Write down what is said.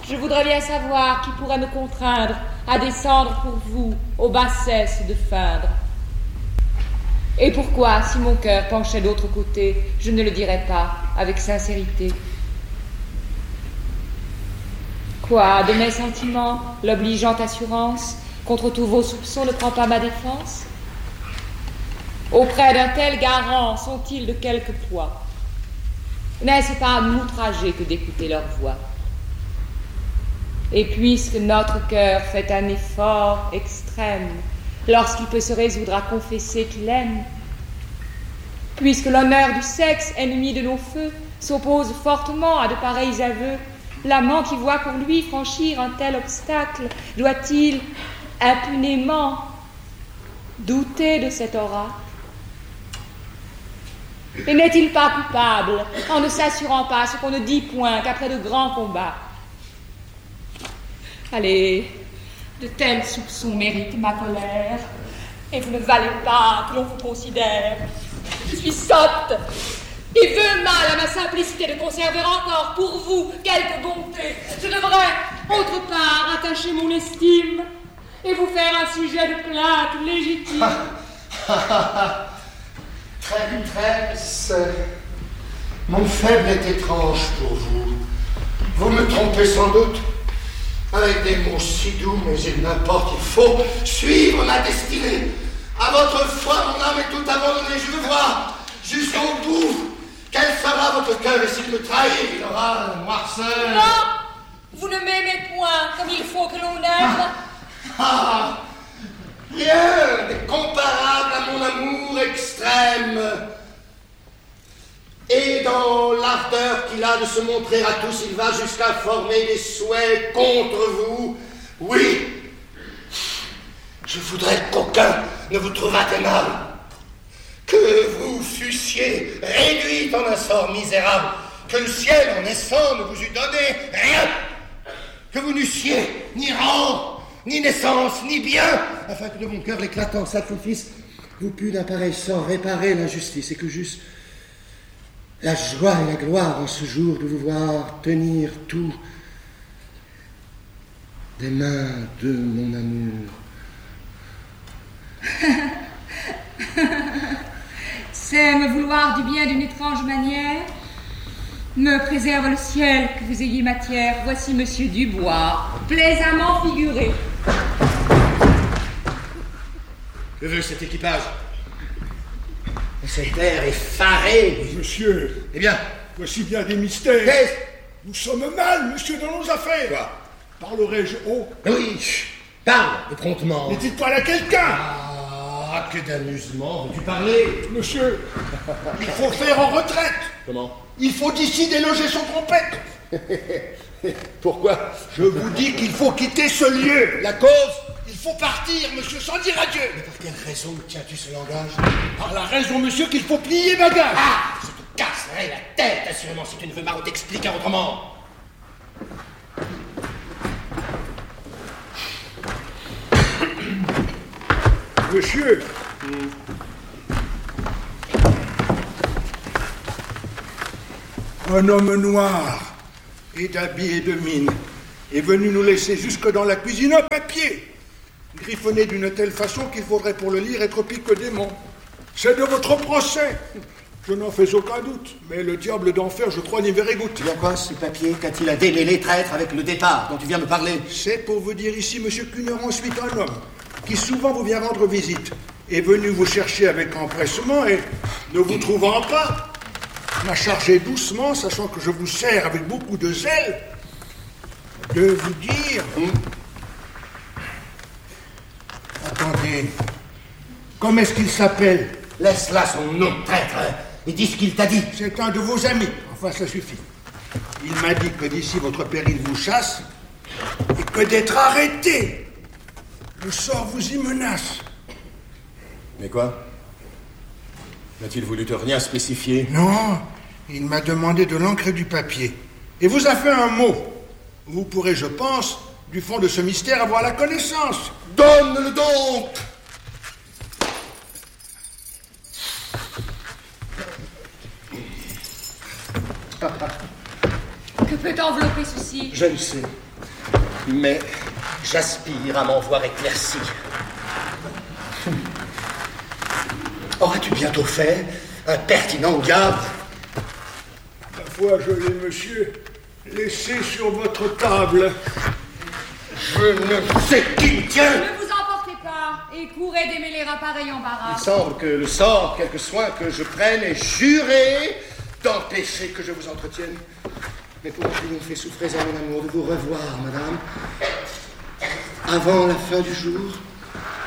je voudrais bien savoir qui pourrait me contraindre à descendre pour vous aux bassesses de feindre. Et pourquoi, si mon cœur penchait d'autre côté, je ne le dirais pas avec sincérité? Quoi, de mes sentiments, l'obligeante assurance contre tous vos soupçons ne prend pas ma défense? Auprès d'un tel garant sont-ils de quelque poids? N'est-ce pas à m'outrager que d'écouter leur voix? Et puisque notre cœur fait un effort extrême lorsqu'il peut se résoudre à confesser qu'il aime, puisque l'honneur du sexe, ennemi de nos feux, s'oppose fortement à de pareils aveux, l'amant qui voit pour lui franchir un tel obstacle doit-il impunément douter de cet oracle? Et n'est-il pas coupable en ne s'assurant pas ce qu'on ne dit point qu'après de grands combats? Allez, de tels soupçons méritent ma colère, et vous ne valez pas que l'on vous considère. Je suis sotte, et veux mal à ma simplicité de conserver encore pour vous quelque bonté. Je devrais, autre part, attacher mon estime et vous faire un sujet de plainte légitime. Traîtresse, mon faible est étrange pour vous. Vous me trompez sans doute avec des mots si doux, mais il n'importe, il faut suivre ma destinée. À votre foi, mon âme est tout abandonnée. Je veux voir jusqu'au bout quel sera votre cœur, et s'il me trahit, il aura un noirceur. Non, vous ne m'aimez point comme il faut que l'on aime. Rien n'est comparable à mon amour extrême. Et dans l'ardeur qu'il a de se montrer à tous, il va jusqu'à former des souhaits contre vous. Oui, je voudrais qu'aucun ne vous trouvât aimable, que vous fussiez réduite en un sort misérable, que le ciel en naissant ne vous eût donné rien, que vous n'eussiez ni rang, ni naissance, ni bien, afin que de mon cœur l'éclatant sacrifice vous pût d'un pareil sort réparer l'injustice, et que juste la joie et la gloire en ce jour de vous voir tenir tout des mains de mon amour. C'est me vouloir du bien d'une étrange manière. Me préserve le ciel que vous ayez matière. Voici Monsieur Dubois, plaisamment figuré. Que veut cet équipage? Cet air effaré. Monsieur, Eh bien, voici bien des mystères. qu'est-ce? Nous sommes mal, monsieur, dans nos affaires. Quoi? Parlerai-je haut? Oui, parle, et promptement. Mais dites-moi à quelqu'un. Ah, que d'amusement, veux-tu parler? Monsieur, il faut faire en retraite. Comment? Il faut d'ici déloger son trompette. Pourquoi? Je vous dis qu'il faut quitter ce lieu. La cause? Il faut partir, monsieur, sans dire adieu. Mais pour quelle raison tiens-tu ce langage? Par la raison, monsieur, qu'il faut plier bagage. Ah, je te casserai la tête, assurément, si tu ne veux pas t'expliquer autrement. Monsieur, un homme noir et d'habit et de mine est venu nous laisser jusque dans la cuisine un papier, griffonné d'une telle façon qu'il faudrait pour le lire être pique-démon. C'est de votre procès. Je n'en fais aucun doute, mais le diable d'enfer, je crois, n'y verrait goutte. Il y a quoi, ce papier? Qu'a-t-il à démêler, traître, avec le départ dont tu viens me parler? C'est pour vous dire ici, monsieur, qu'une heure ensuite, un homme, qui souvent vous vient rendre visite, est venu vous chercher avec empressement et, ne vous trouvant pas, m'a chargé doucement, sachant que je vous sers avec beaucoup de zèle, de vous dire... Attendez, comment est-ce qu'il s'appelle? Laisse là son nom, traître, et dis ce qu'il t'a dit. C'est un de vos amis, enfin ça suffit. Il m'a dit que d'ici votre péril vous chasse, et que d'être arrêté, le sort vous y menace. Mais quoi? N'a-t-il voulu te rien spécifier? Non, il m'a demandé de l'encre et du papier. Et vous a fait un mot. Vous pourrez, je pense, du fond de ce mystère avoir la connaissance. Donne-le donc! Que peut envelopper ceci? Je ne sais. Mais j'aspire à m'en voir éclairci. Auras-tu bientôt fait un pertinent gars? La foi, je l'ai, monsieur, laissé sur votre table. Je ne sais qui me tient. Ne vous emportez pas et courez démêler un pareil embarras. Il semble que le sort, quelque soin que je prenne, ait juré d'empêcher que je vous entretienne. Mais pour triompher, souffrez à mon amour de vous revoir, madame, avant la fin du jour.